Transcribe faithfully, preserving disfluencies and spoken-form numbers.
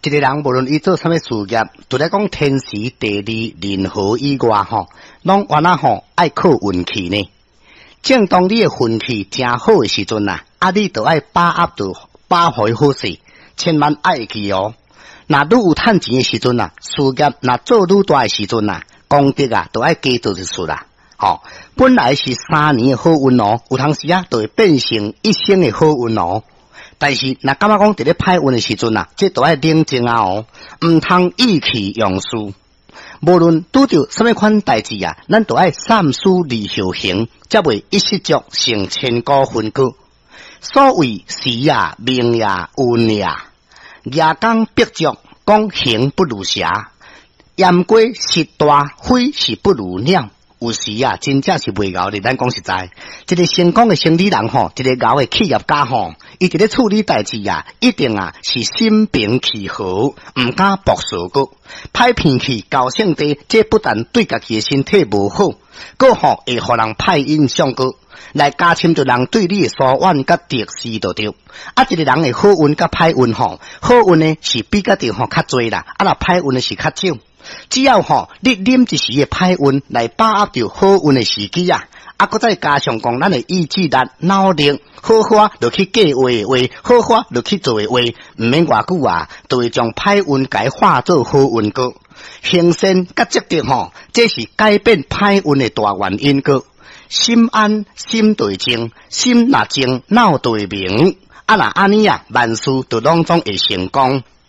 一个人无论伊做啥物事业，除了讲天时地利人和以外，吼，拢原来吼爱靠运气呢。正当你的运气正好的时阵呐，啊，你就爱把握住把握好势，千万爱记哦。若愈有趁钱的时阵呐，事业若做愈大的时阵呐，功德啊都爱加做一出啦。吼、哦，本来是三年的好运哦，有当时啊，就会变成一生的好运哦。但是，若感觉讲伫咧歹运的时阵啊，这都爱冷静啊哦，毋通意气用事。无论拄着什么款代志啊，咱都爱三思而后行，才袂一失足成千古恨故。所谓时啊、命啊、运啊，夜光必足，讲行不如侠，言过实大，非是不如鸟。有时啊，真正是袂熬的。咱讲实在，一个成功的生理人吼，一个熬的企业家吼，伊伫咧处理代志啊，一定啊是心平气和，毋敢搏手个，歹脾气、高兴地，这不但对家己的身体无好，个吼会互人歹印象个，来加深着人对你的疏远甲敌视就对。啊，一个人的好运甲歹运吼，好运呢是比较着吼较侪啦，啊，若歹运呢是较少。只要吼，你啉一时的歹运来把握住好运的时机啊，啊，搁再加上讲咱的意志力、脑力，好好就去计划的话，好好就去做的话，毋免偌久啊，就会将歹运改化做好运个。行善甲积德吼，这是改变歹运的大原因个。心安心对静，心若静脑对明，啊，若安尼啊，万事就拢总会成功。